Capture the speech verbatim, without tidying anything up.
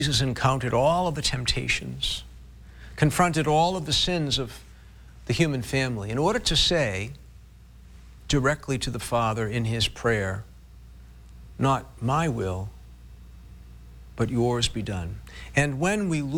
Jesus encountered all of the temptations, confronted all of the sins of the human family in order to say directly to the Father in his prayer, not my will, but yours be done. And when we